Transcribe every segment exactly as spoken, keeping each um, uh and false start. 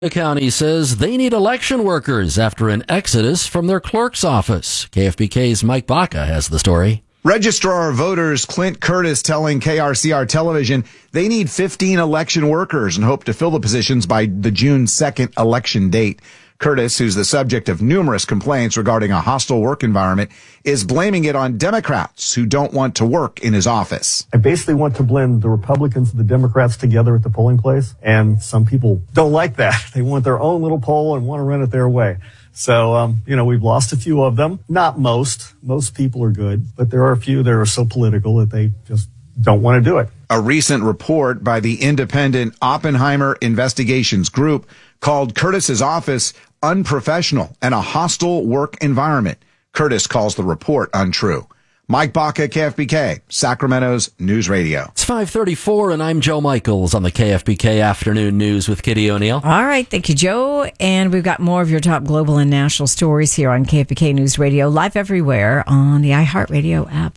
The county says they need election workers after an exodus from their clerk's office. K F B K's Mike Baca has the story. Registrar of Voters Clint Curtis telling K R C R television they need fifteen election workers and hope to fill the positions by the June second election date. Curtis, who's the subject of numerous complaints regarding a hostile work environment, is blaming it on Democrats who don't want to work in his office. I basically want to blend the Republicans and the Democrats together at the polling place, and some people don't like that. They want their own little poll and want to run it their way. So, um, you know, we've lost a few of them. Not most. Most people are good, but there are a few that are so political that they just don't want to do it. A recent report by the independent Oppenheimer Investigations Group called Curtis's office unprofessional and a hostile work environment. Curtis calls the report untrue. Mike Baca, K F B K, Sacramento's News Radio. It's five thirty-four, and I'm Joe Michaels on the K F B K Afternoon News with Kitty O'Neill. All right, thank you, Joe. And we've got more of your top global and national stories here on K F B K News Radio, live everywhere on the iHeartRadio app.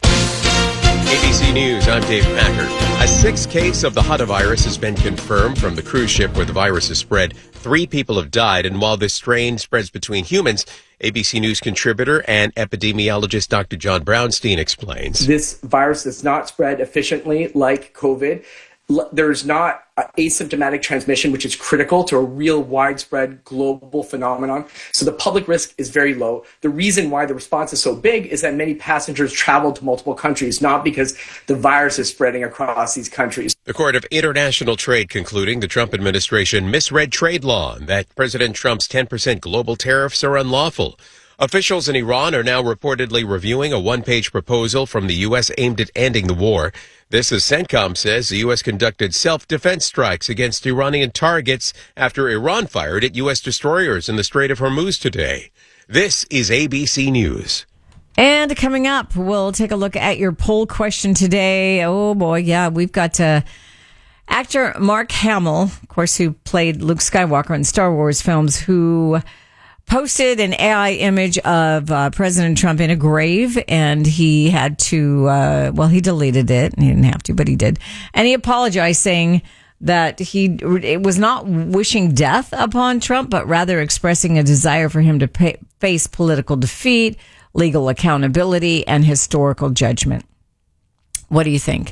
A B C News, I'm Dave Packer. A sixth case of the Hantavirus has been confirmed from the cruise ship where the virus is spread. Three people have died, and while this strain spreads between humans, A B C News contributor and epidemiologist Doctor John Brownstein explains. This virus does not spread efficiently like COVID. There's not asymptomatic transmission, which is critical to a real widespread global phenomenon. So the public risk is very low. The reason why the response is so big is that many passengers travel to multiple countries, not because the virus is spreading across these countries. The Court of International Trade concluding the Trump administration misread trade law and that President Trump's ten percent global tariffs are unlawful. Officials in Iran are now reportedly reviewing a one-page proposal from the U S aimed at ending the war. This, as CENTCOM says, the U S conducted self-defense strikes against Iranian targets after Iran fired at U S destroyers in the Strait of Hormuz today. This is A B C News. And coming up, we'll take a look at your poll question today. Oh, boy, yeah, we've got uh, actor Mark Hamill, of course, who played Luke Skywalker in Star Wars films, who posted an A I image of uh, President Trump in a grave, and he had to, uh, well, he deleted it. He didn't have to, but he did. And he apologized, saying that he it was not wishing death upon Trump, but rather expressing a desire for him to pay, face political defeat, legal accountability, and historical judgment. What do you think?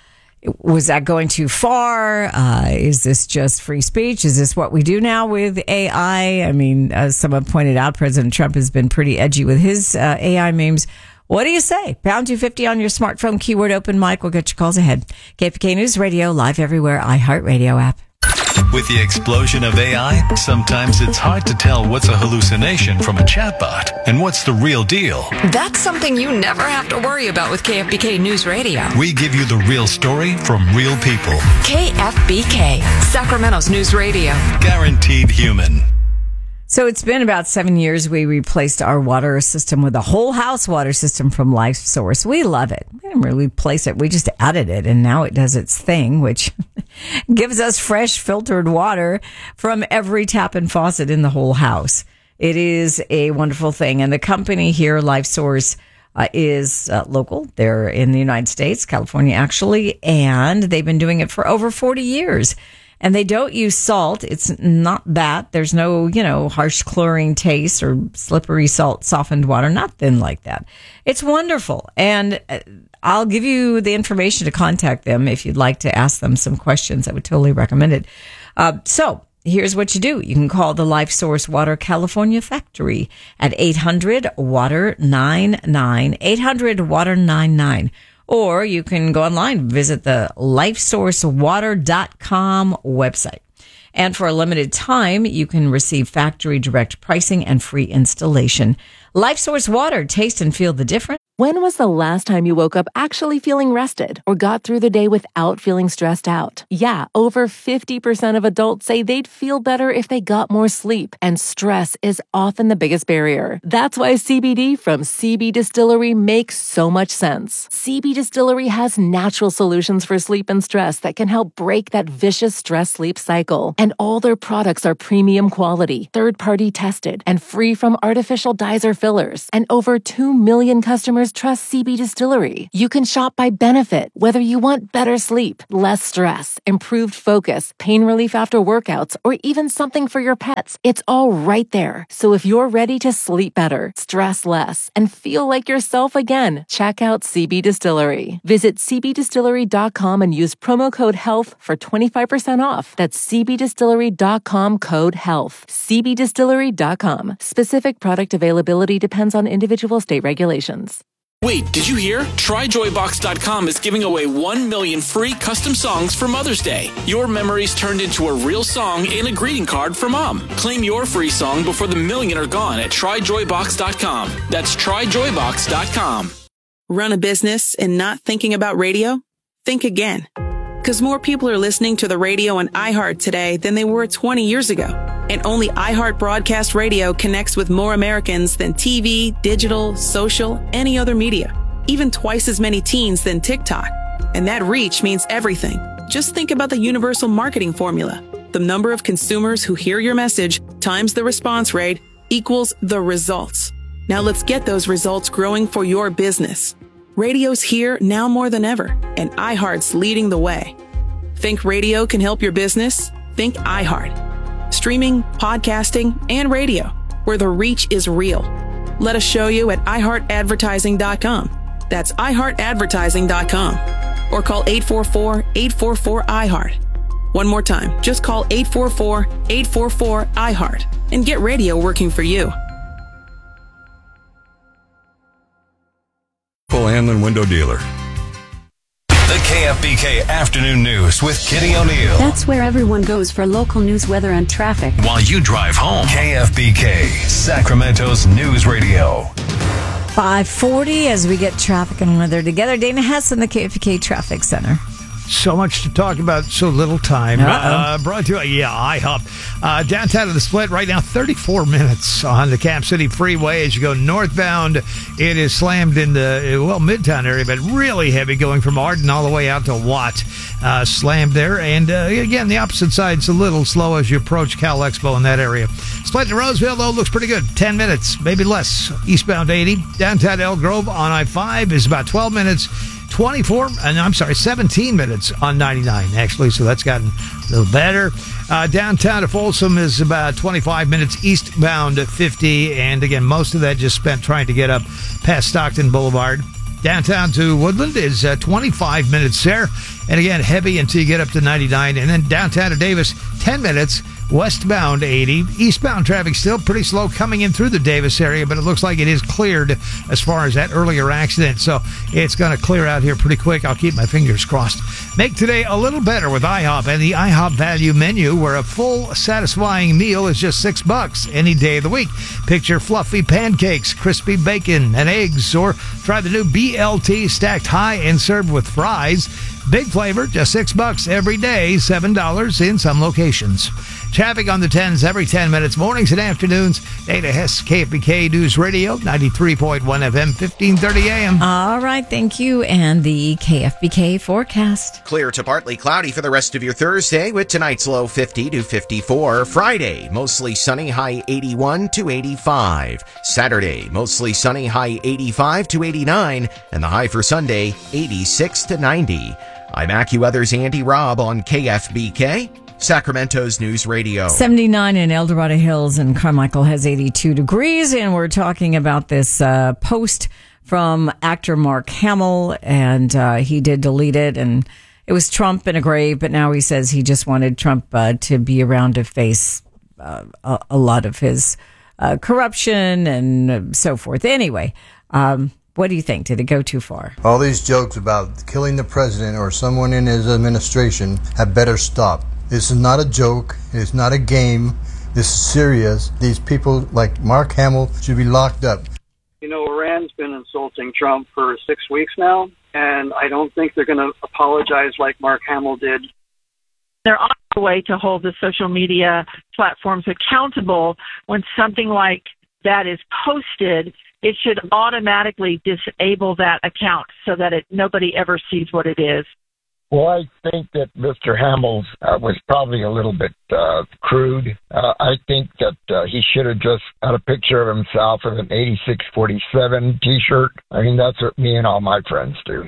Was that going too far? Uh, is this just free speech? Is this what we do now with A I? I mean, as someone pointed out, President Trump has been pretty edgy with his uh, A I memes. What do you say? Pound two fifty on your smartphone, keyword open mic. We'll get your calls ahead. K F B K News Radio, live everywhere, iHeartRadio app. With the explosion of A I, sometimes it's hard to tell what's a hallucination from a chatbot and what's the real deal. That's something you never have to worry about with K F B K News Radio. We give you the real story from real people. K F B K, Sacramento's News Radio. Guaranteed human. So it's been about seven years we replaced our water system with a whole house water system from Life Source. We love it. We didn't really replace it. We just added it, and now it does its thing, which gives us fresh filtered water from every tap and faucet in the whole house. It is a wonderful thing. And the company here, Life Source, uh, is uh, local. They're in the United States, California, actually, and they've been doing it for over forty years. And they don't use salt. It's not that. There's no, you know, harsh chlorine taste or slippery salt softened water. Nothing like that. It's wonderful. And I'll give you the information to contact them if you'd like to ask them some questions. I would totally recommend it. Uh, so here's what you do. You can call the Life Source Water California factory at eight hundred water ninety-nine, eight hundred water ninety-nine. Or you can go online, visit the life source water dot com website. And for a limited time, you can receive factory direct pricing and free installation. Life Source Water, taste and feel the difference. When was the last time you woke up actually feeling rested or got through the day without feeling stressed out? Yeah, over fifty percent of adults say they'd feel better if they got more sleep, and stress is often the biggest barrier. That's why C B D from C B Distillery makes so much sense. C B Distillery has natural solutions for sleep and stress that can help break that vicious stress-sleep cycle. And all their products are premium quality, third-party tested, and free from artificial dyes or fillers. And over two million customers customers trust C B Distillery. You can shop by benefit, whether you want better sleep, less stress, improved focus, pain relief after workouts, or even something for your pets. It's all right there. So if you're ready to sleep better, stress less, and feel like yourself again, check out C B Distillery. Visit c b distillery dot com and use promo code HEALTH for twenty-five percent off. That's c b distillery dot com code HEALTH. c b distillery dot com. Specific product availability depends on individual state regulations. Wait, did you hear? try joy box dot com is giving away one million free custom songs for Mother's Day. Your memories turned into a real song and a greeting card for Mom. Claim your free song before the million are gone at try joy box dot com. That's try joy box dot com. Run a business and not thinking about radio? Think again. Because more people are listening to the radio on iHeart today than they were twenty years ago. And only iHeart Broadcast Radio connects with more Americans than T V, digital, social, any other media. Even twice as many teens than TikTok. And that reach means everything. Just think about the universal marketing formula. The number of consumers who hear your message times the response rate equals the results. Now let's get those results growing for your business. Radio's here now more than ever, and iHeart's leading the way. Think radio can help your business? Think iHeart. Streaming, podcasting, and radio, where the reach is real. Let us show you at i heart advertising dot com. That's i heart advertising dot com. Or call eight four four, eight four four, I heart. One more time, just call eight four four, eight four four, I heart and get radio working for you. Full Hanlon Window Dealer. The K F B K Afternoon News with Kitty O'Neill. That's where everyone goes for local news, weather, and traffic. While you drive home, K F B K, Sacramento's news radio. five forty as we get traffic and weather together. Dana Hess in the K F B K Traffic Center. So much to talk about, so little time. Uh, brought to you, yeah, IHOP. Uh, downtown of the Split right now, thirty-four minutes on the Cap City Freeway. As you go northbound, it is slammed in the, well, Midtown area, but really heavy going from Arden all the way out to Watt. Uh, slammed there. And uh, again, the opposite side's a little slow as you approach Cal Expo in that area. Split to Roseville, though, looks pretty good. ten minutes, maybe less. Eastbound eighty. Downtown Elk Grove on I five is about twelve minutes. twenty-four, and I'm sorry, seventeen minutes on ninety-nine, actually, so that's gotten a little better. Uh, downtown to Folsom is about twenty-five minutes, eastbound fifty, and again, most of that just spent trying to get up past Stockton Boulevard. Downtown to Woodland is uh, twenty-five minutes there, and again, heavy until you get up to ninety-nine, and then downtown to Davis, ten minutes, westbound eighty. Eastbound traffic still pretty slow coming in through the Davis area, but it looks like it is cleared as far as that earlier accident. So it's going to clear out here pretty quick. I'll keep my fingers crossed. Make today a little better with IHOP and the IHOP Value Menu, where a full, satisfying meal is just six bucks any day of the week. Picture fluffy pancakes, crispy bacon, and eggs, or try the new B L T stacked high and served with fries. Big flavor, just six bucks every day, seven dollars in some locations. Traffic on the tens every ten minutes, mornings and afternoons. Dana Hess, K F B K News Radio, ninety-three point one F M, fifteen thirty A M. All right, thank you. And the K F B K forecast. Clear to partly cloudy for the rest of your Thursday, with tonight's low fifty to fifty-four. Friday, mostly sunny, high eighty-one to eighty-five. Saturday, mostly sunny, high eighty-five to eighty-nine. And the high for Sunday, eighty-six to ninety. I'm AccuWeather's Andy Robb on K F B K, Sacramento's News Radio. seventy-nine in El Dorado Hills, and Carmichael has eighty-two degrees. And we're talking about this uh, post from actor Mark Hamill, and uh, he did delete it. And it was Trump in a grave, but now he says he just wanted Trump uh, to be around to face uh, a, a lot of his uh, corruption and so forth. Anyway, um, what do you think? Did it go too far? All these jokes about killing the president or someone in his administration had better stop. This is not a joke. It's not a game. This is serious. These people like Mark Hamill should be locked up. You know, Iran's been insulting Trump for six weeks now, and I don't think they're going to apologize like Mark Hamill did. They're on the way to hold the social media platforms accountable. When something like that is posted, it should automatically disable that account so that it nobody ever sees what it is. Well, I think that Mister Hamels uh, was probably a little bit uh, crude. Uh, I think that uh, he should have just had a picture of himself in an eighty-six forty-seven T-shirt. I mean, that's what me and all my friends do.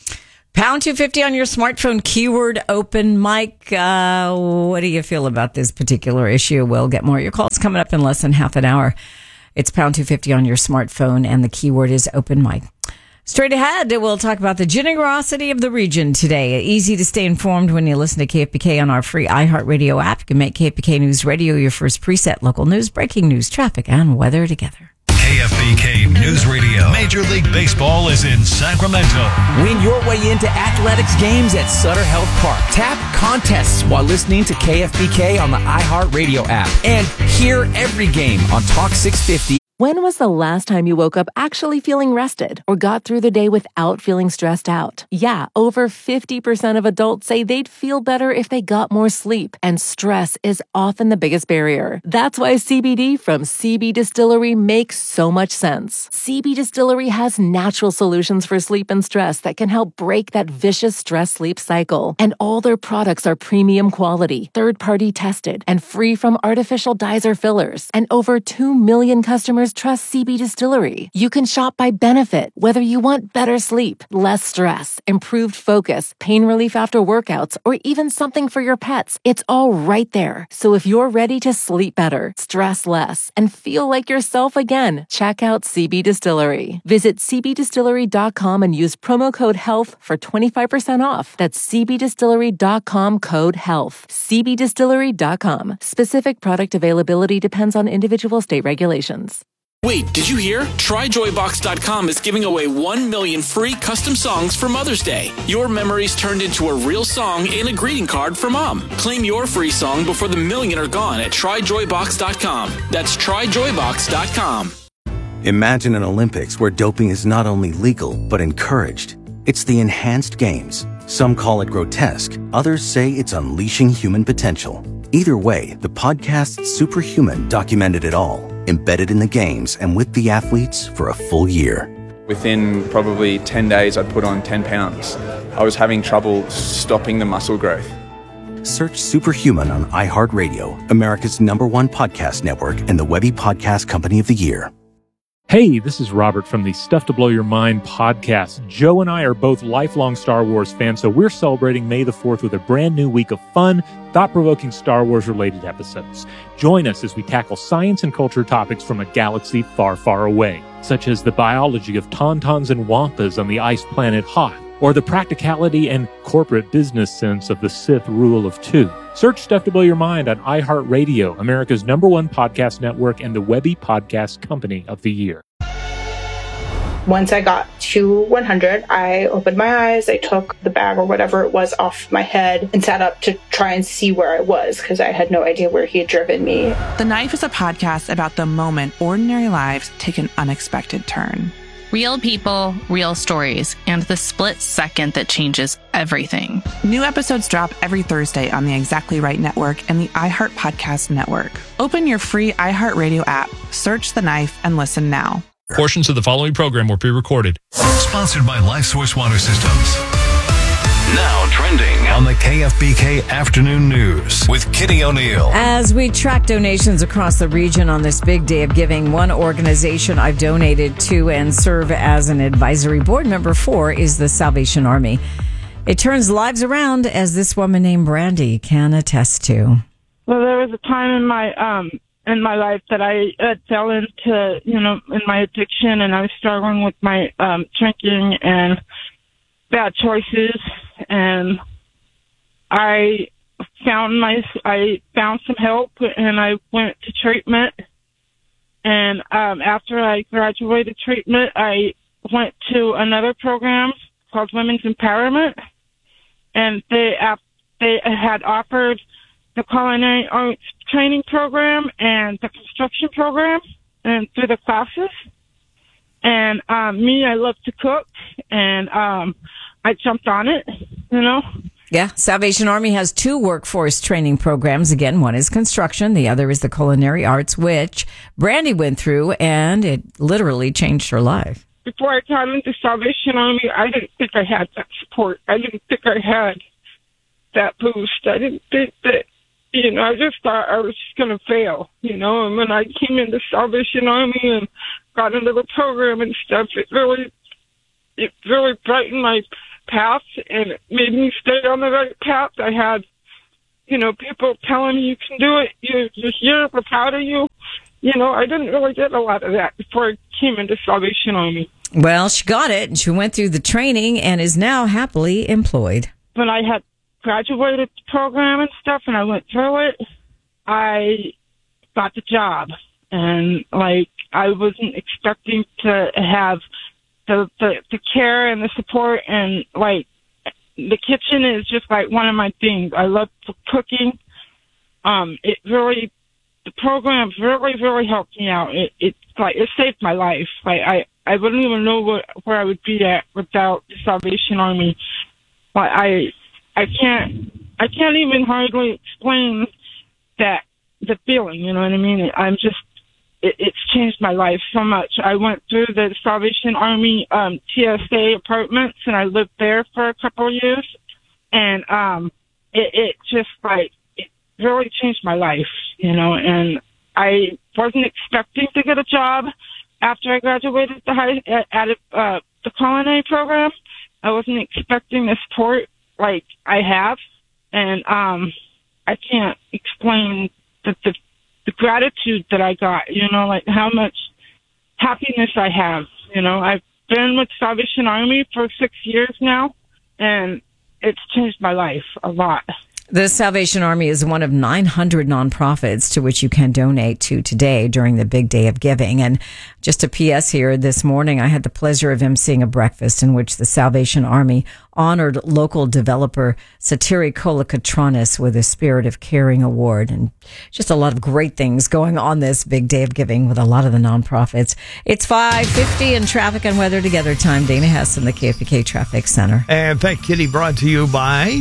Pound two fifty on your smartphone, keyword open mic. Uh, what do you feel about this particular issue? We'll get more of your calls coming up in less than half an hour. It's pound two fifty on your smartphone, and the keyword is open mic. Straight ahead, we'll talk about the generosity of the region today. Easy to stay informed when you listen to K F B K on our free iHeartRadio app. You can make K F B K News Radio your first preset. Local news, breaking news, traffic, and weather together. K F B K News Radio. Major League Baseball is in Sacramento. Win your way into athletics games at Sutter Health Park. Tap contests while listening to K F B K on the iHeartRadio app. And hear every game on Talk six fifty. When was the last time you woke up actually feeling rested or got through the day without feeling stressed out? Yeah, over fifty percent of adults say they'd feel better if they got more sleep, and stress is often the biggest barrier. That's why C B D from C B Distillery makes so much sense. C B Distillery has natural solutions for sleep and stress that can help break that vicious stress-sleep cycle. And all their products are premium quality, third-party tested, and free from artificial dyes or fillers. And over two million customers trust C B Distillery. You can shop by benefit, whether you want better sleep, less stress, improved focus, pain relief after workouts, or even something for your pets. It's all right there. So if you're ready to sleep better, stress less, and feel like yourself again, check out C B Distillery. Visit c b distillery dot com and use promo code HEALTH for twenty-five percent off. That's c b distillery dot com code HEALTH. c b distillery dot com. Specific product availability depends on individual state regulations. Wait, did you hear? try joy box dot com is giving away one million free custom songs for Mother's Day. Your memories turned into a real song and a greeting card for Mom. Claim your free song before the million are gone at try joy box dot com. That's try joy box dot com. Imagine an Olympics where doping is not only legal, but encouraged. It's the enhanced games. Some call it grotesque. Others say it's unleashing human potential. Either way, the podcast Superhuman documented it all, embedded in the games and with the athletes for a full year. Within probably ten days, I'd put on ten pounds. I was having trouble stopping the muscle growth. Search Superhuman on iHeartRadio, America's number one podcast network and the Webby Podcast Company of the Year. Hey, this is Robert from the Stuff to Blow Your Mind podcast. Joe and I are both lifelong Star Wars fans, so we're celebrating May the fourth with a brand new week of fun, thought-provoking Star Wars-related episodes. Join us as we tackle science and culture topics from a galaxy far, far away, such as the biology of tauntauns and wampas on the ice planet Hoth, or the practicality and corporate business sense of the Sith rule of two. Search Stuff to Blow Your Mind on iHeartRadio, America's number one podcast network and the Webby Podcast Company of the Year. Once I got to one hundred, I opened my eyes, I took the bag or whatever it was off my head and sat up to try and see where I was because I had no idea where he had driven me. The Knife is a podcast about the moment ordinary lives take an unexpected turn. Real people, real stories, and the split second that changes everything. New episodes drop every Thursday on the Exactly Right Network and the iHeart Podcast Network. Open your free iHeartRadio app, search The Knife, and listen now. Portions of the following program were pre-recorded. Sponsored by LifeSource Water Systems. Now trending on the K F B K Afternoon News with Kitty O'Neill. As we track donations across the region on this big day of giving, one organization I've donated to and serve as an advisory board member for is the Salvation Army. It turns lives around, as this woman named Brandy can attest to. Well, there was a time in my um in my life that I uh, fell into, you know, in my addiction, and I was struggling with my um drinking and bad choices, and I found my I found some help, and I went to treatment. And um, after I graduated treatment, I went to another program called Women's Empowerment, and they they had offered the culinary arts training program and the construction program, and through the classes. And um, me, I love to cook, and um, I jumped on it, you know. Yeah, Salvation Army has two workforce training programs. Again, one is construction, the other is the culinary arts, which Brandy went through, and it literally changed her life. before I got into Salvation Army, I didn't think I had that support. I didn't think I had that boost. I didn't think that, you know, I just thought I was just going to fail, you know. And when I came into Salvation Army and got into the program and stuff, it really, it really brightened my path, and it made me stay on the right path. I had, you know, people telling me you can do it. You, you're here. We're proud of you. You know, I didn't really get a lot of that before I came into Salvation Army. Well, she got it, and she went through the training and is now happily employed. When I had graduated the program and stuff, and I went through it, I got the job. And, like, I wasn't expecting to have the, the, the care and the support, and, like, the kitchen is just, like, one of my things. I love cooking. Um, it really... The program really, really helped me out. It, it like it saved my life. Like I, I wouldn't even know what, where I would be at without the Salvation Army. But I, I can't, I can't even hardly explain that the feeling. You know what I mean? I'm just, it, it's changed my life so much. I went through the Salvation Army um, T S A apartments, and I lived there for a couple of years, and um, it, it just like. really changed my life, you know, and I wasn't expecting to get a job after I graduated the high, at, at uh, the culinary program. I wasn't expecting the support like I have, and um, I can't explain the, the the gratitude that I got, you know, like how much happiness I have. You know, I've been with Salvation Army for six years now, and it's changed my life a lot. The Salvation Army is one of nine hundred nonprofits to which you can donate to today during the big day of giving. And just a P S here, this morning I had the pleasure of emceeing a breakfast in which the Salvation Army honored local developer Satiri Kolakatronis with a Spirit of Caring Award. And just a lot of great things going on this big day of giving with a lot of the nonprofits. It's five fifty and traffic and weather together time. Dana Hess in the K F B K Traffic Center. And Thank Kitty brought to you by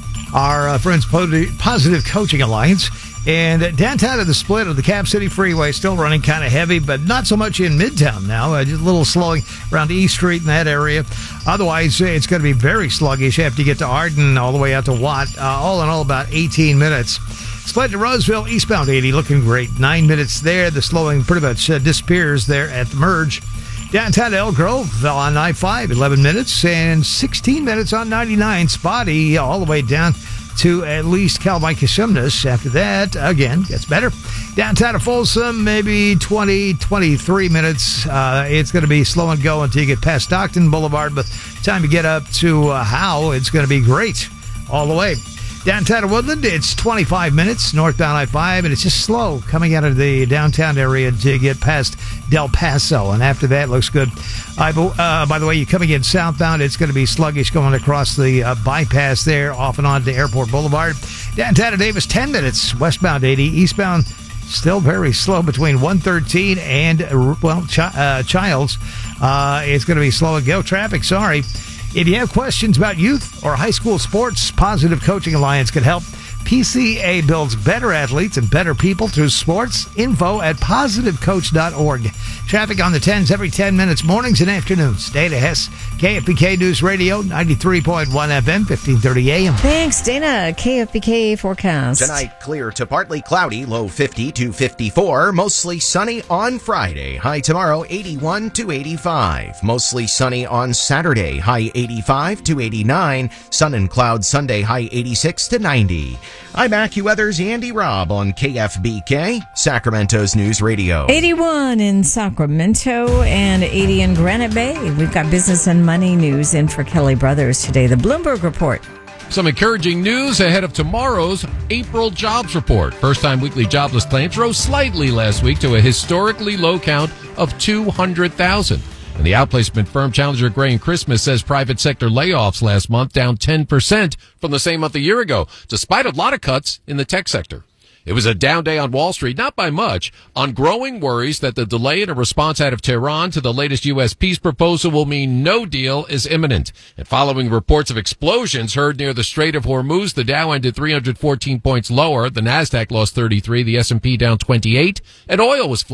our uh, friends Positive Coaching Alliance. And downtown at the split of the Cap City Freeway, still running kind of heavy, but not so much in Midtown now. Uh, just a little slowing around East Street in that area. Otherwise, it's going to be very sluggish after you get to Arden all the way out to Watt. Uh, all in all, about eighteen minutes. Split to Roseville, eastbound eighty, looking great. Nine minutes there. The slowing pretty much uh, disappears there at the merge. Downtown Elk Grove on I five, eleven minutes, and sixteen minutes on ninety-nine. Spotty all the way down to at least Calvine-Casumnas. After that, again, gets better. Downtown to Folsom, maybe twenty, twenty-three minutes. Uh, it's going to be slow and go until you get past Stockton Boulevard. But time to get up to uh, Howe, it's going to be great all the way. Downtown to Woodland, it's twenty-five minutes, northbound I five, and it's just slow coming out of the downtown area to get past Del Paso, and after that, looks good. I, uh, by the way, you're coming in southbound, it's going to be sluggish going across the uh, bypass there, off and on to Airport Boulevard. Downtown to Davis, ten minutes, westbound eighty, eastbound still very slow between one thirteen and, well, Ch- uh, Childs. Uh, it's going to be slow and go traffic, sorry. If you have questions about youth or high school sports, Positive Coaching Alliance can help. P C A builds better athletes and better people through sports. Info at positive coach dot org. Traffic on the tens every ten minutes, mornings and afternoons. Dana Hess, K F B K News Radio, ninety-three point one F M, fifteen thirty A M. Thanks, Dana. K F B K forecast. Tonight, clear to partly cloudy, low fifty to fifty-four. Mostly sunny on Friday. High tomorrow, eighty-one to eighty-five. Mostly sunny on Saturday. High eighty-five to eighty-nine. Sun and clouds Sunday, high eighty-six to ninety. I'm AccuWeather's Andy Robb on K F B K, Sacramento's News Radio. eighty-one in Sacramento and eighty in Granite Bay. We've got business and money news in for Kelly Brothers today. The Bloomberg Report. Some encouraging news ahead of tomorrow's April jobs report. First-time weekly jobless claims rose slightly last week to a historically low count of two hundred thousand. And the outplacement firm Challenger Gray and Christmas says private sector layoffs last month down ten percent from the same month a year ago, despite a lot of cuts in the tech sector. It was a down day on Wall Street, not by much, on growing worries that the delay in a response out of Tehran to the latest U S peace proposal will mean no deal is imminent. And following reports of explosions heard near the Strait of Hormuz, the Dow ended three hundred fourteen points lower. The Nasdaq lost thirty-three, the S and P down twenty-eight, and oil was flat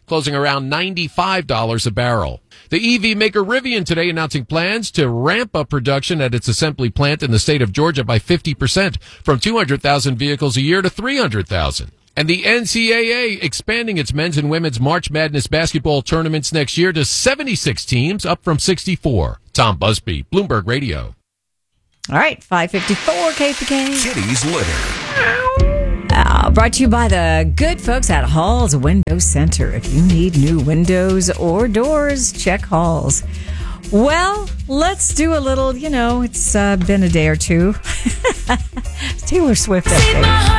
closing around ninety-five dollars a barrel. The E V maker Rivian today announcing plans to ramp up production at its assembly plant in the state of Georgia by fifty percent, from two hundred thousand vehicles a year to three hundred thousand. And the N C double A expanding its men's and women's March Madness basketball tournaments next year to seventy-six teams, up from sixty-four. Tom Busby, Bloomberg Radio. All right, five fifty-four K P K. Kitty's Litter. Uh, brought to you by the good folks at Hall's Window Center. If you need new windows or doors, check Hall's. Well, let's do a little, you know, it's uh, been a day or two. Taylor Swift update.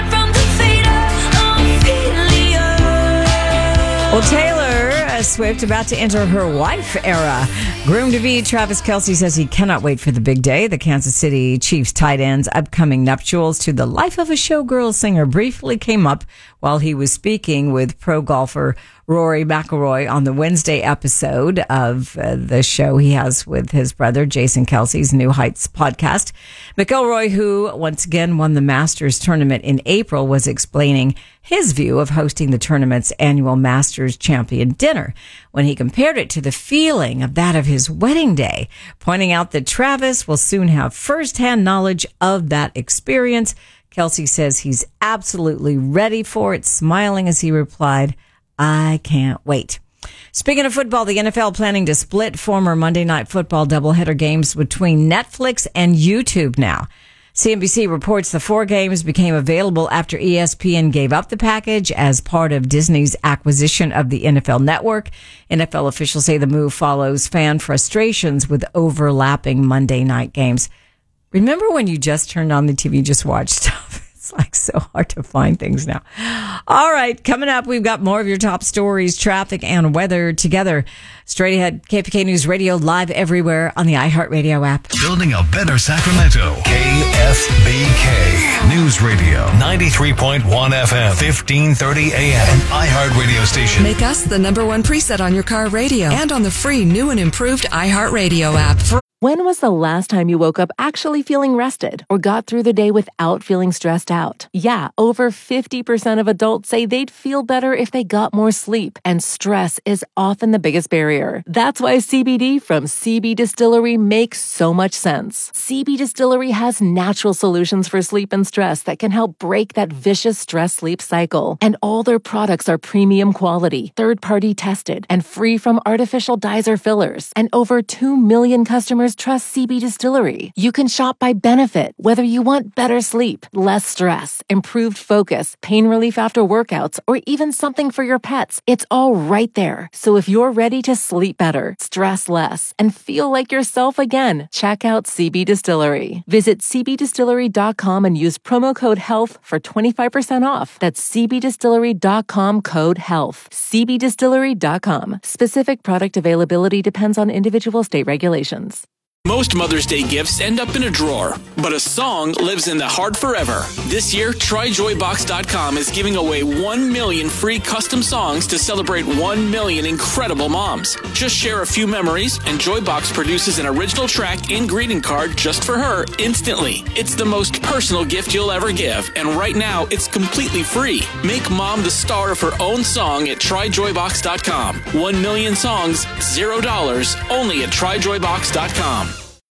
Well, Taylor uh, Swift about to enter her wife era. Groom-to-be Travis Kelce says he cannot wait for the big day. The Kansas City Chiefs tight end's upcoming nuptials to the life of a showgirl singer briefly came up while he was speaking with pro golfer Rory McIlroy on the Wednesday episode of uh, the show he has with his brother, Jason Kelce's New Heights podcast. McIlroy, who once again won the Masters tournament in April, was explaining his view of hosting the tournament's annual Masters champion dinner when he compared it to the feeling of that of his wedding day, pointing out that Travis will soon have firsthand knowledge of that experience. Kelce says he's absolutely ready for it, smiling as he replied, "I can't wait." Speaking of football, the N F L planning to split former Monday Night Football doubleheader games between Netflix and YouTube now. C N B C reports the four games became available after E S P N gave up the package as part of Disney's acquisition of the N F L Network. N F L officials say the move follows fan frustrations with overlapping Monday night games. Remember when you just turned on the T V and just watched stuff? It's like so hard to find things now. All right, coming up, we've got more of your top stories, traffic, and weather together. Straight ahead, K P K News Radio, live everywhere on the iHeartRadio app. Building a better Sacramento. K S B K News Radio. ninety-three point one F M. fifteen thirty A M. An iHeart radio station. Make us the number one preset on your car radio and on the free new and improved iHeartRadio app. For When was the last time you woke up actually feeling rested or got through the day without feeling stressed out? Yeah, over fifty percent of adults say they'd feel better if they got more sleep, and stress is often the biggest barrier. That's why C B D from C B Distillery makes so much sense. C B Distillery has natural solutions for sleep and stress that can help break that vicious stress-sleep cycle. And all their products are premium quality, third-party tested, and free from artificial dyes or fillers. And over two million customers trust C B Distillery. You can shop by benefit, whether you want better sleep, less stress, improved focus, pain relief after workouts, or even something for your pets. It's all right there. So if you're ready to sleep better, stress less, and feel like yourself again, check out C B Distillery. Visit C B distillery dot com and use promo code HEALTH for twenty-five percent off. That's C B distillery dot com code HEALTH. C B distillery dot com. Specific product availability depends on individual state regulations. Most Mother's Day gifts end up in a drawer, but a song lives in the heart forever. This year, try joy box dot com is giving away one million free custom songs to celebrate one million incredible moms. Just share a few memories, and Joybox produces an original track and greeting card just for her instantly. It's the most personal gift you'll ever give, and right now, it's completely free. Make mom the star of her own song at try joy box dot com. One million songs, zero dollars, only at try joy box dot com.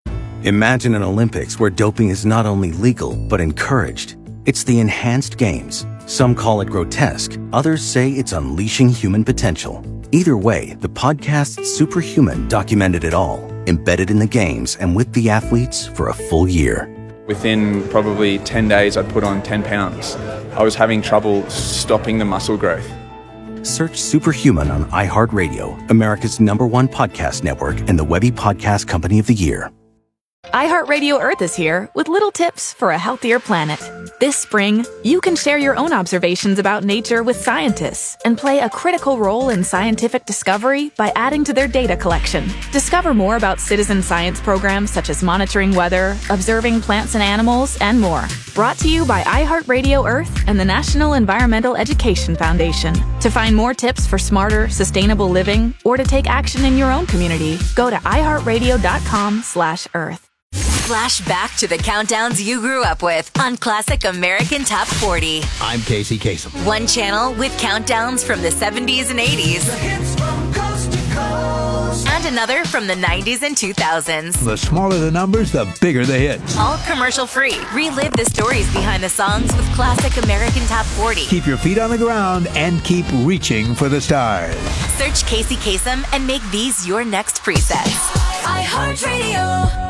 Imagine an Olympics where doping is not only legal, but encouraged. It's the enhanced games. Some call it grotesque. Others say it's unleashing human potential. Either way, the podcast Superhuman documented it all, embedded in the games and with the athletes for a full year. Within probably ten days, I'd put on ten pounds. I was having trouble stopping the muscle growth. Search Superhuman on iHeartRadio, America's number one podcast network and the Webby Podcast Company of the Year. iHeartRadio Earth is here with little tips for a healthier planet. This spring, you can share your own observations about nature with scientists and play a critical role in scientific discovery by adding to their data collection. Discover more about citizen science programs such as monitoring weather, observing plants and animals, and more. Brought to you by iHeartRadio Earth and the National Environmental Education Foundation. To find more tips for smarter, sustainable living or to take action in your own community, go to iHeartRadio dot com slash earth. Flash back to the countdowns you grew up with on Classic American Top forty. I'm Casey Kasem. One channel with countdowns from the seventies and eighties. The hits from coast to coast. And another from the nineties and two thousands. The smaller the numbers, the bigger the hits. All commercial free. Relive the stories behind the songs with Classic American Top forty. Keep your feet on the ground and keep reaching for the stars. Search Casey Kasem and make these your next presets. iHeartRadio.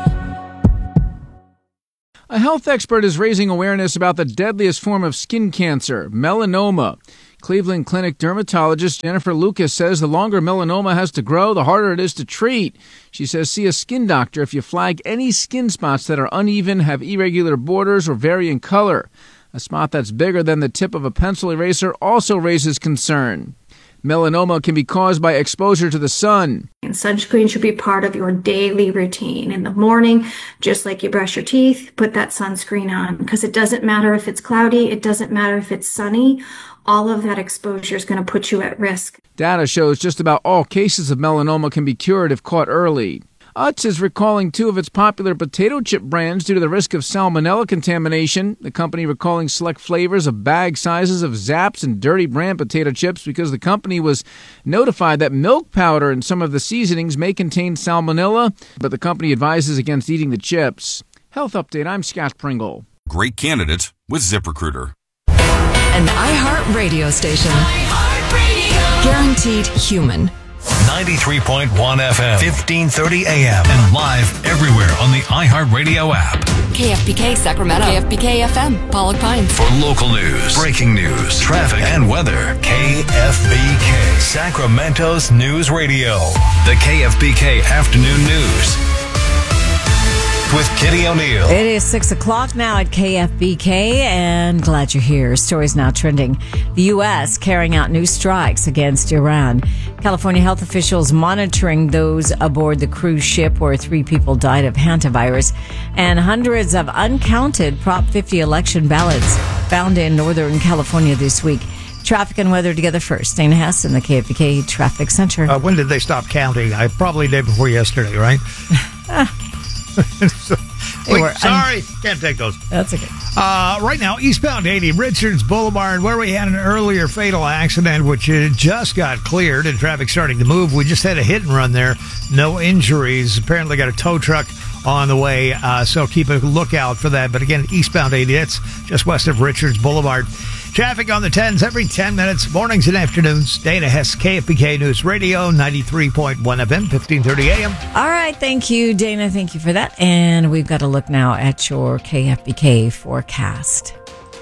A health expert is raising awareness about the deadliest form of skin cancer, melanoma. Cleveland Clinic dermatologist Jennifer Lucas says the longer melanoma has to grow, the harder it is to treat. She says see a skin doctor if you flag any skin spots that are uneven, have irregular borders, or vary in color. A spot that's bigger than the tip of a pencil eraser also raises concern. Melanoma can be caused by exposure to the sun. And sunscreen should be part of your daily routine. In the morning, just like you brush your teeth, put that sunscreen on, because it doesn't matter if it's cloudy, it doesn't matter if it's sunny. All of that exposure is going to put you at risk. Data shows just about all cases of melanoma can be cured if caught early. Utz is recalling two of its popular potato chip brands due to the risk of salmonella contamination. The company recalling select flavors of bag sizes of Zapp's and Dirty Brand potato chips because the company was notified that milk powder in some of the seasonings may contain salmonella, but the company advises against eating the chips. Health Update, I'm Scott Pringle. Great candidate with ZipRecruiter. An iHeart radio station. iHeart Radio. Guaranteed human. ninety-three point one F M, fifteen thirty A M, and live everywhere on the iHeartRadio app. K F B K Sacramento. K F B K F M, Pollock Pines. For local news, breaking news, traffic, and weather, K F B K, Sacramento's News Radio. The K F B K Afternoon News with Kitty O'Neill. It is six o'clock now at K F B K, and glad you're here. Stories now trending. The U S carrying out new strikes against Iran. California health officials monitoring those aboard the cruise ship where three people died of hantavirus, and hundreds of uncounted Prop fifty election ballots found in Northern California this week. Traffic and weather together first. Dana Hess in the K F B K Traffic Center. Uh, when did they stop counting? I probably day before yesterday, right? so, wait, were, sorry, I'm, can't take those. That's okay. Uh, right now, eastbound eighty, Richards Boulevard, where we had an earlier fatal accident, which just got cleared and traffic starting to move. We just had a hit and run there. No injuries. Apparently got a tow truck on the way, uh, so keep a lookout for that. But again, eastbound eighty, that's just west of Richards Boulevard. Traffic on the tens every ten minutes, mornings and afternoons. Dana Hess, K F B K News Radio, ninety-three point one F M, fifteen thirty A M. All right, thank you, Dana. Thank you for that. And we've got to look now at your K F B K forecast.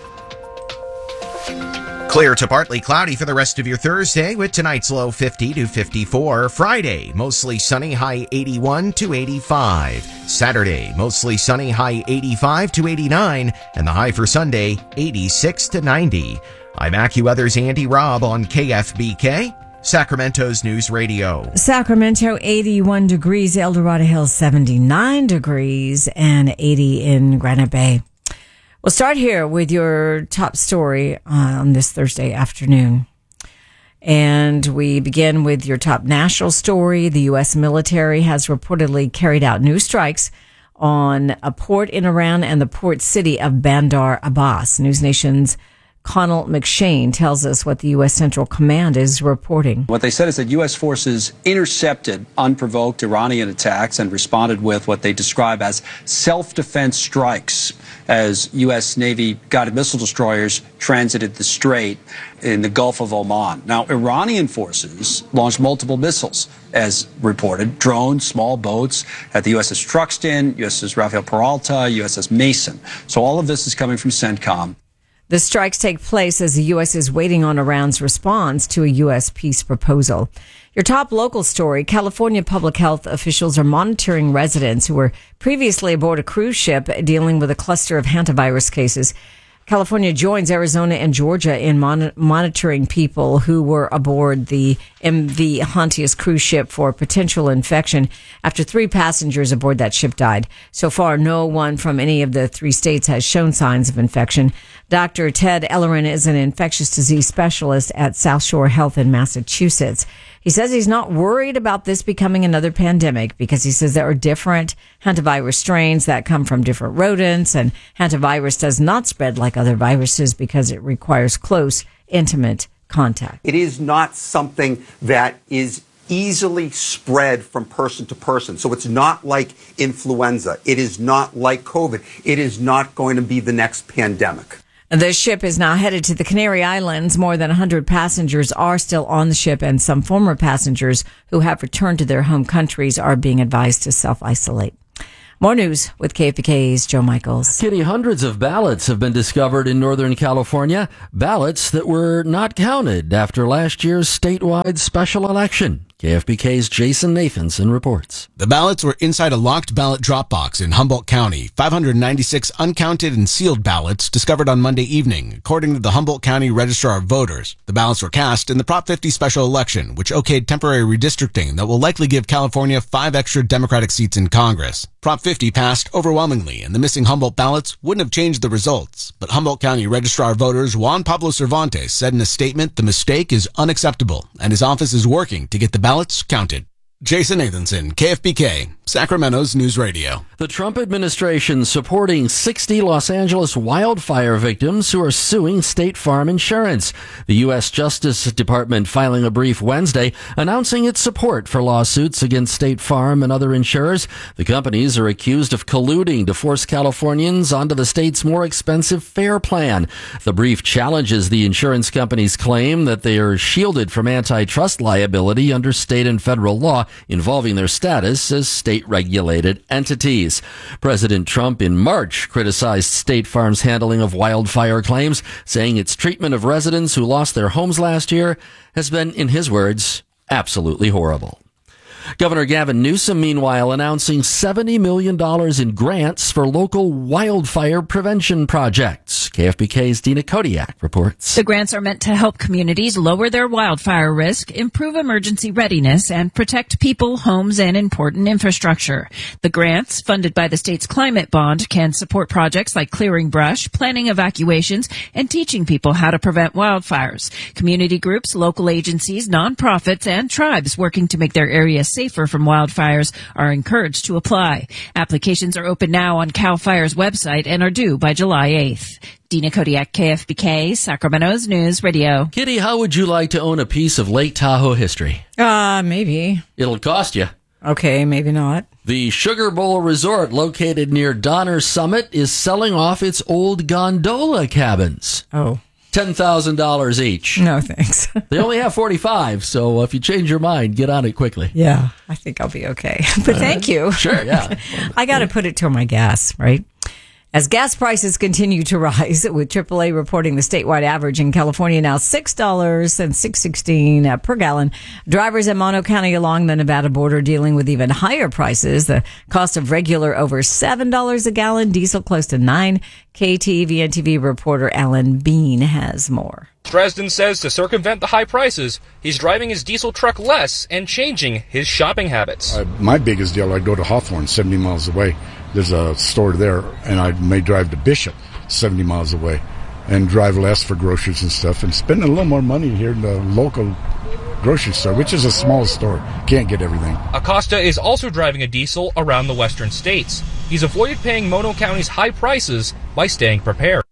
Clear to partly cloudy for the rest of your Thursday with tonight's low fifty to fifty-four. Friday, mostly sunny, high eighty-one to eighty-five. Saturday, mostly sunny, high eighty-five to eighty-nine. And the high for Sunday, eighty-six to ninety. I'm AccuWeather's Andy Robb on K F B K, Sacramento's News Radio. Sacramento, eighty-one degrees. El Dorado Hills, seventy-nine degrees. And eighty in Granite Bay. We'll start here with your top story on this Thursday afternoon. And we begin with your top national story. The U S military has reportedly carried out new strikes on a port in Iran and the port city of Bandar Abbas. News Nation's Connell McShane tells us what the U S Central Command is reporting. What they said is that U S forces intercepted unprovoked Iranian attacks and responded with what they describe as self-defense strikes as U S Navy guided missile destroyers transited the strait in the Gulf of Oman. Now, Iranian forces launched multiple missiles, as reported, drones, small boats at the U S S Truxtun, U S S Rafael Peralta, U S S Mason. So all of this is coming from CENTCOM. The strikes take place as the U S is waiting on Iran's response to a U S peace proposal. Your top local story, California public health officials are monitoring residents who were previously aboard a cruise ship dealing with a cluster of hantavirus cases. California joins Arizona and Georgia in mon- monitoring people who were aboard the M V Hontius cruise ship for potential infection after three passengers aboard that ship died. So far, no one from any of the three states has shown signs of infection. Doctor Ted Ellerin is an infectious disease specialist at South Shore Health in Massachusetts. He says he's not worried about this becoming another pandemic because he says there are different hantavirus strains that come from different rodents, and hantavirus does not spread like other viruses because it requires close, intimate contact. It is not something that is easily spread from person to person. So it's not like influenza. It is not like COVID. It is not going to be the next pandemic. The ship is now headed to the Canary Islands. More than one hundred passengers are still on the ship, and some former passengers who have returned to their home countries are being advised to self-isolate. More news with K F B K's Joe Michaels. Kitty, hundreds of ballots have been discovered in Northern California. Ballots that were not counted after last year's statewide special election. K F B K's Jason Nathanson reports. The ballots were inside a locked ballot drop box in Humboldt County. five hundred ninety-six uncounted and sealed ballots discovered on Monday evening, according to the Humboldt County Registrar of Voters. The ballots were cast in the Prop fifty special election, which okayed temporary redistricting that will likely give California five extra Democratic seats in Congress. Prop fifty passed overwhelmingly, and the missing Humboldt ballots wouldn't have changed the results. But Humboldt County Registrar of Voters Juan Pablo Cervantes said in a statement the mistake is unacceptable, and his office is working to get the ballots counted. Jason Nathanson, K F B K, Sacramento's News Radio. The Trump administration supporting sixty Los Angeles wildfire victims who are suing State Farm Insurance. The U S Justice Department filing a brief Wednesday announcing its support for lawsuits against State Farm and other insurers. The companies are accused of colluding to force Californians onto the state's more expensive FAIR plan. The brief challenges the insurance companies' claim that they are shielded from antitrust liability under state and federal law involving their status as state-regulated entities. President Trump in March criticized State Farm's handling of wildfire claims, saying its treatment of residents who lost their homes last year has been, in his words, absolutely horrible. Governor Gavin Newsom, meanwhile, announcing seventy million dollars in grants for local wildfire prevention projects. K F B K's Dina Kodiak reports. The grants are meant to help communities lower their wildfire risk, improve emergency readiness, and protect people, homes, and important infrastructure. The grants, funded by the state's climate bond, can support projects like clearing brush, planning evacuations, and teaching people how to prevent wildfires. Community groups, local agencies, nonprofits, and tribes working to make their areas safer from wildfires are encouraged to apply. Applications are open now on CAL FIRE's website and are due by July eighth. Dina Kodiak, K F B K, Sacramento's News Radio. Kitty, how would you like to own a piece of Lake Tahoe history? Uh, maybe. It'll cost you. Okay, maybe not. The Sugar Bowl Resort, located near Donner Summit, is selling off its old gondola cabins. Oh. ten thousand dollars each. No, thanks. They only have forty-five, so if you change your mind, get on it quickly. Yeah, I think I'll be okay. But thank you. Sure, yeah. I got to put it toward my gas, right? As gas prices continue to rise, with triple A reporting the statewide average in California now six dollars and six sixteen uh, per gallon. Drivers in Mono County along the Nevada border dealing with even higher prices. The cost of regular over seven dollars a gallon, diesel close to nine. K T V N T V reporter Alan Bean has more. Dresden says to circumvent the high prices, he's driving his diesel truck less and changing his shopping habits. Uh, my biggest deal, I go to Hawthorne, seventy miles away. There's a store there, and I may drive to Bishop, seventy miles away, and drive less for groceries and stuff, and spend a little more money here in the local grocery store, which is a small store. Can't get everything. Acosta is also driving a diesel around the western states. He's avoided paying Mono County's high prices by staying prepared.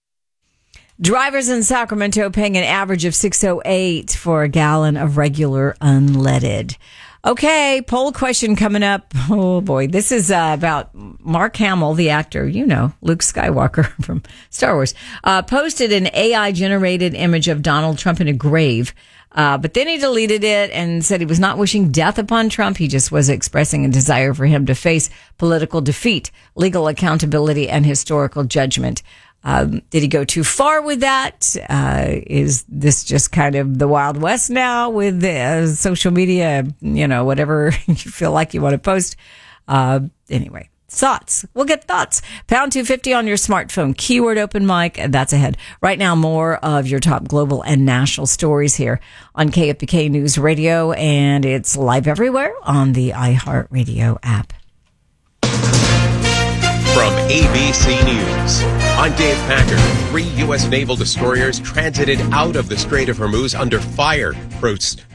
Drivers in Sacramento paying an average of six oh eight for a gallon of regular unleaded. Okay, poll question coming up. Oh boy, this is uh, about Mark Hamill, the actor, you know, Luke Skywalker from Star Wars, uh, posted an A I generated image of Donald Trump in a grave. Uh, but then he deleted it and said he was not wishing death upon Trump. He just was expressing a desire for him to face political defeat, legal accountability, and historical judgment. Um, did he go too far with that? Uh, is this just kind of the Wild West now with uh, social media, you know, whatever you feel like you want to post? Uh, anyway, thoughts. We'll get thoughts. Pound two fifty on your smartphone. Keyword open mic. And that's ahead. Right now, more of your top global and national stories here on K F B K News Radio. And it's live everywhere on the iHeartRadio app. From A B C News, I'm Dave Packer. Three U S naval destroyers transited out of the Strait of Hormuz under fire. Pros-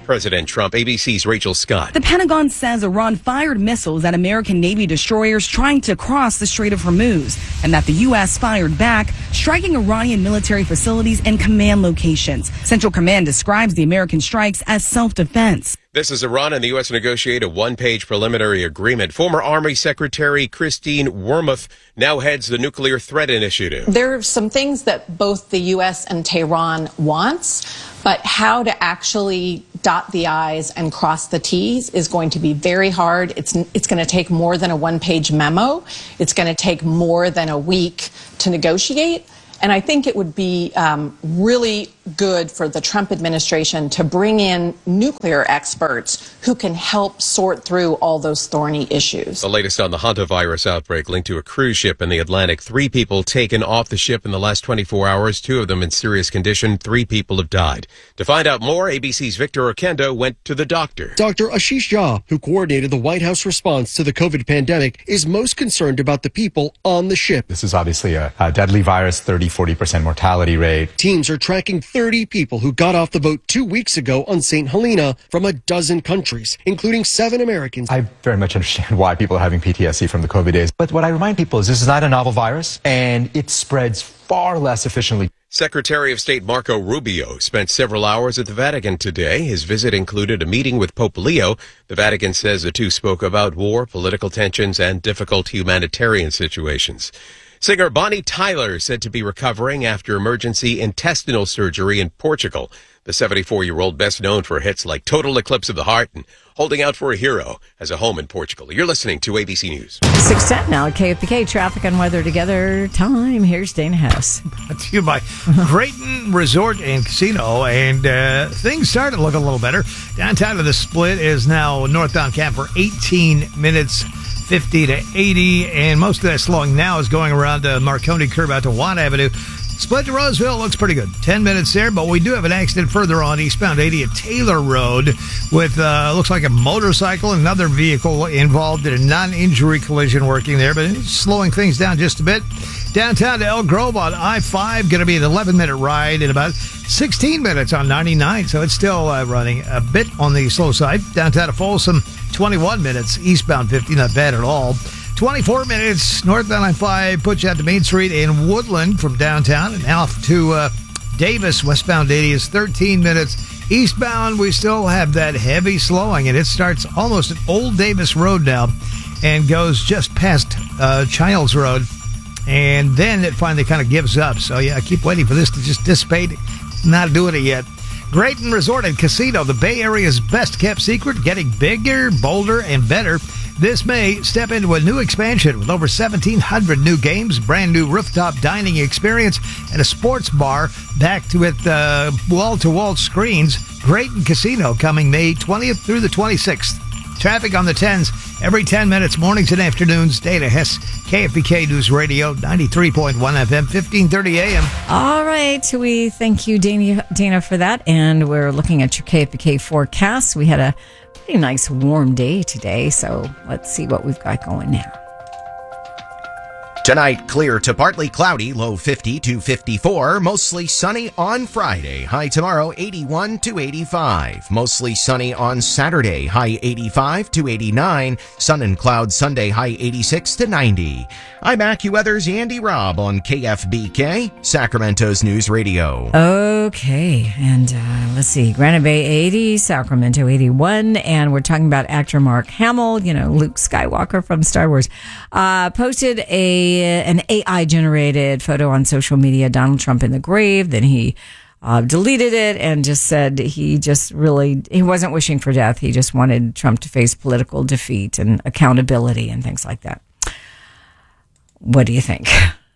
President Trump. A B C's Rachel Scott. The Pentagon says Iran fired missiles at American Navy destroyers trying to cross the Strait of Hormuz, and that the U S fired back, striking Iranian military facilities and command locations. Central Command describes the American strikes as self-defense. This is Iran and the U S negotiate a one-page preliminary agreement. Former Army Secretary Christine Wormuth now heads the Nuclear Threat Initiative. There are some things that both the U S and Tehran wants, but how to actually dot the I's and cross the T's is going to be very hard. It's, it's going to take more than a one-page memo. It's going to take more than a week to negotiate. And I think it would be um, really good for the Trump administration to bring in nuclear experts who can help sort through all those thorny issues. The latest on the hantavirus outbreak linked to a cruise ship in the Atlantic. Three people taken off the ship in the last twenty-four hours, two of them in serious condition. Three people have died. To find out more, A B C's Victor Oquendo went to the doctor. Doctor Ashish Jha, who coordinated the White House response to the COVID pandemic, is most concerned about the people on the ship. This is obviously a, a deadly virus, thirty, forty percent mortality rate. Teams are tracking thirty people who got off the boat two weeks ago on Saint Helena from a dozen countries, including seven Americans. I very much understand why people are having P T S D from the COVID days. But what I remind people is this is not a novel virus, and it spreads far less efficiently. Secretary of State Marco Rubio spent several hours at the Vatican today. His visit included a meeting with Pope Leo. The Vatican says the two spoke about war, political tensions, and difficult humanitarian situations. Singer Bonnie Tyler said to be recovering after emergency intestinal surgery in Portugal. The seventy-four-year-old, best known for hits like Total Eclipse of the Heart and Holding Out for a Hero, has a home in Portugal. You're listening to A B C News. six ten now at K F B K. Traffic and weather together. Time. Here's Dana Hess. Brought to you by Creighton Resort and Casino. And uh, things started to look a little better. Downtown to the Split is now northbound Camp for eighteen minutes. fifty to eighty, and most of that slowing now is going around the Marconi curve out to Watt Avenue. Split to Roseville looks pretty good. ten minutes there, but we do have an accident further on eastbound eighty at Taylor Road with, uh, looks like a motorcycle and another vehicle involved in a non-injury collision working there, but it's slowing things down just a bit. Downtown to Elk Grove on I five, going to be an eleven-minute ride in about sixteen minutes on ninety-nine, so it's still uh, running a bit on the slow side. Downtown to Folsom, twenty-one minutes, eastbound fifty, not bad at all. twenty-four minutes northbound I five, puts you out to Main Street in Woodland from downtown, and off to uh, Davis, westbound eighty is thirteen minutes. Eastbound, we still have that heavy slowing, and it starts almost at Old Davis Road now and goes just past uh, Childs Road, and then it finally kind of gives up. So, yeah, I keep waiting for this to just dissipate. Not doing it yet. Creighton Resort and Casino, the Bay Area's best-kept secret, getting bigger, bolder, and better. This May, step into a new expansion with over seventeen hundred new games, brand new rooftop dining experience, and a sports bar backed with uh, wall-to-wall screens. Creighton Casino coming May twentieth through the twenty-sixth. Traffic on the tens every ten minutes, mornings and afternoons. Dana Hess, K F B K News Radio, ninety-three point one F M, fifteen thirty A M. All right. We thank you, Dana, Dana, for that. And we're looking at your K F B K forecast. We had a pretty nice warm day today, so let's see what we've got going now. Tonight, clear to partly cloudy, low fifty to fifty-four. Mostly sunny on Friday. High tomorrow, eighty-one to eighty-five. Mostly sunny on Saturday. High eighty-five to eighty-nine. Sun and clouds Sunday, high eighty-six to ninety. I'm AccuWeather's Andy Robb on K F B K, Sacramento's News Radio. Okay, and uh, let's see. Granite Bay eighty, Sacramento eighty-one, and we're talking about actor Mark Hamill, you know, Luke Skywalker from Star Wars, uh, posted a an A I-generated photo on social media, Donald Trump in the grave. Then he uh, deleted it and just said he just really, he wasn't wishing for death. He just wanted Trump to face political defeat and accountability and things like that. What do you think?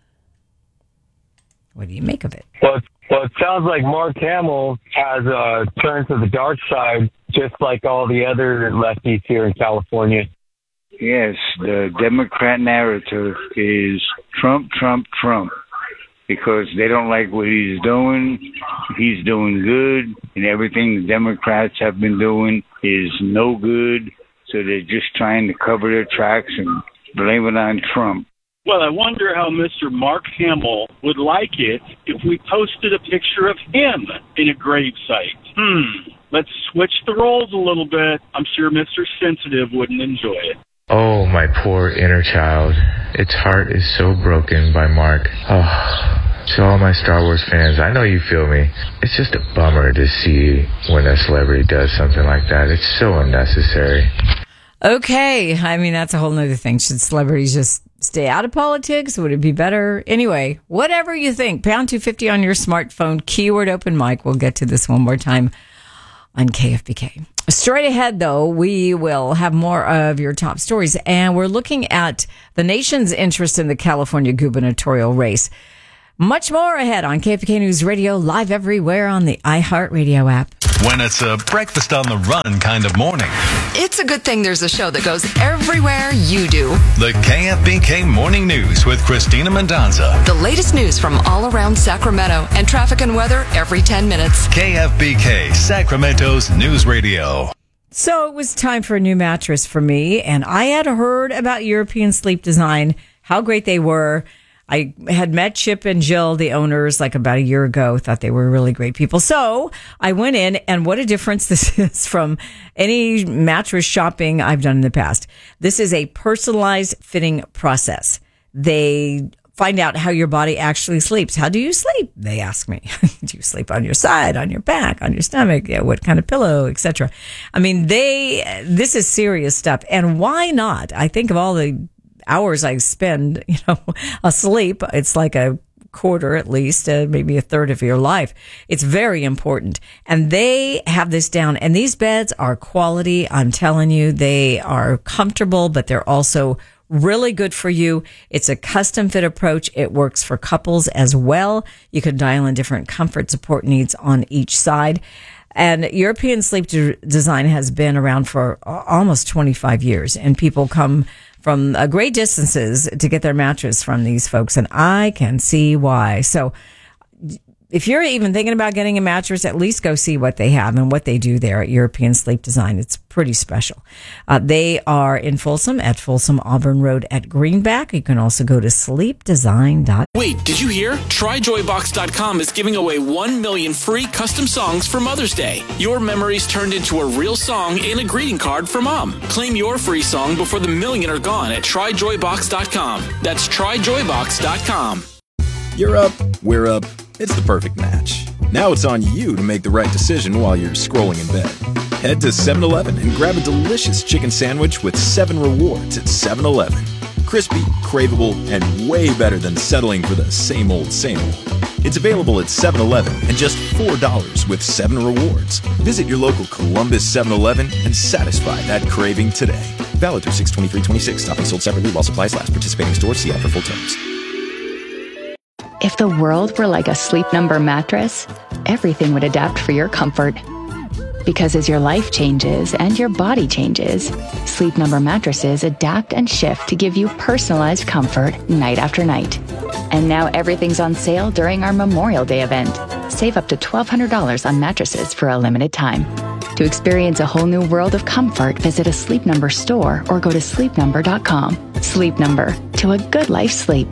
What do you make of it? Well, well, it sounds like Mark Hamill has uh, turned to the dark side, just like all the other lefties here in California. Yes, the Democrat narrative is Trump, Trump, Trump, because they don't like what he's doing. He's doing good, and everything the Democrats have been doing is no good, so they're just trying to cover their tracks and blame it on Trump. Well, I wonder how Mister Mark Hamill would like it if we posted a picture of him in a gravesite. Hmm. Let's switch the roles a little bit. I'm sure Mister Sensitive wouldn't enjoy it. Oh, my poor inner child. Its heart is so broken by Mark. Oh. To all my Star Wars fans, I know you feel me. It's just a bummer to see when a celebrity does something like that. It's so unnecessary. Okay. I mean, that's a whole nother thing. Should celebrities just stay out of politics? Would it be better? Anyway, whatever you think, pound two fifty on your smartphone, keyword open mic. We'll get to this one more time on K F B K. Straight ahead, though, we will have more of your top stories, and we're looking at the nation's interest in the California gubernatorial race. Much more ahead on K F B K News Radio, live everywhere on the iHeartRadio app. When it's a breakfast on the run kind of morning. It's a good thing there's a show that goes everywhere you do. The K F B K Morning News with Christina Mendonza. The latest news from all around Sacramento and traffic and weather every ten minutes. K F B K, Sacramento's news radio. So it was time for a new mattress for me, and I had heard about European Sleep Design, how great they were. I had met Chip and Jill, the owners, like about a year ago. Thought they were really great people. So I went in, and what a difference this is from any mattress shopping I've done in the past. This is a personalized fitting process. They find out how your body actually sleeps. How do you sleep? They ask me. Do you sleep on your side, on your back, on your stomach? Yeah, what kind of pillow, et cetera. I mean, they, this is serious stuff. And why not? I think of all the hours I spend, you know, asleep. It's like a quarter at least, uh, maybe a third of your life. It's very important. And they have this down. And these beds are quality. I'm telling you, they are comfortable, but they're also really good for you. It's a custom fit approach. It works for couples as well. You can dial in different comfort support needs on each side. And European Sleep De- Design has been around for almost twenty-five years, and people come from uh, great distances to get their mattress from these folks, and I can see why. So if you're even thinking about getting a mattress, at least go see what they have and what they do there at European Sleep Design. It's pretty special. Uh, they are in Folsom at Folsom Auburn Road at Greenback. You can also go to sleep design dot com. Wait, did you hear? Try joy box dot com is giving away one million free custom songs for Mother's Day. Your memories turned into a real song and a greeting card for Mom. Claim your free song before the million are gone at try joy box dot com. That's try joy box dot com. You're up, we're up. It's the perfect match. Now it's on you to make the right decision while you're scrolling in bed. Head to seven eleven and grab a delicious chicken sandwich with seven rewards at seven eleven. Crispy, craveable, and way better than settling for the same old, same old. It's available at seven eleven and just four dollars with seven rewards. Visit your local Columbus seven eleven and satisfy that craving today. Valid through six twenty-three twenty-six. Topping sold separately while supplies last. Participating stores, see ad for full terms. If the world were like a Sleep Number mattress, everything would adapt for your comfort. Because as your life changes and your body changes, Sleep Number mattresses adapt and shift to give you personalized comfort night after night. And now everything's on sale during our Memorial Day event. Save up to twelve hundred dollars on mattresses for a limited time. To experience a whole new world of comfort, visit a Sleep Number store or go to sleep number dot com. Sleep Number, to a good life's sleep.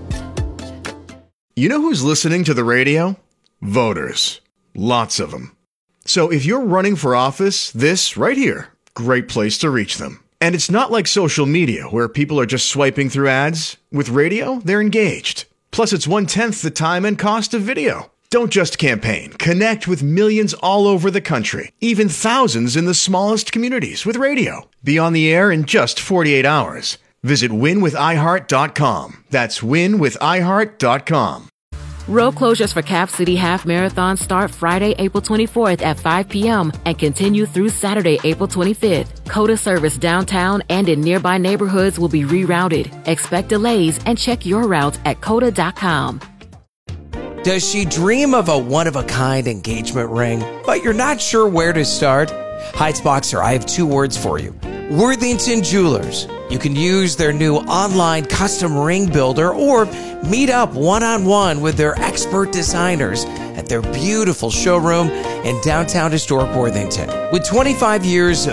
You know who's listening to the radio? Voters. Lots of them. So if you're running for office, this right here, great place to reach them. And it's not like social media where people are just swiping through ads. With radio, they're engaged. Plus, it's one-tenth the time and cost of video. Don't just campaign. Connect with millions all over the country, even thousands in the smallest communities with radio. Be on the air in just forty-eight hours. Visit win with i heart dot com. That's win with i heart dot com. Road closures for Cap City Half Marathon start Friday, April twenty-fourth at five p.m. and continue through Saturday, April twenty-fifth. COTA service downtown and in nearby neighborhoods will be rerouted. Expect delays and check your routes at cota dot com. Does she dream of a one-of-a-kind engagement ring, but you're not sure where to start? Heights Boxer, I have two words for you. Worthington Jewelers. You can use their new online custom ring builder or meet up one-on-one with their expert designers at their beautiful showroom in downtown historic Worthington. With twenty-five years